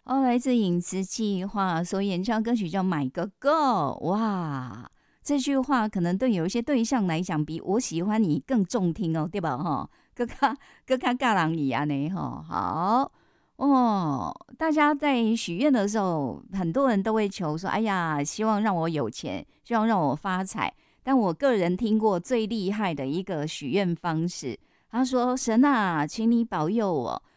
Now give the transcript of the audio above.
哦，来自影子计划所演唱歌曲叫《买个够》。哇，这句话可能对有一些对象来讲，比我喜欢你更中听哦，对吧？哈，更加尬人语安尼哈。好哦，大家在许愿的时候，很多人都会求说：“哎呀，希望让我有钱，希望让我发财。”但我个人听过最厉害的一个许愿方式，他说：“神啊，请你保佑我。”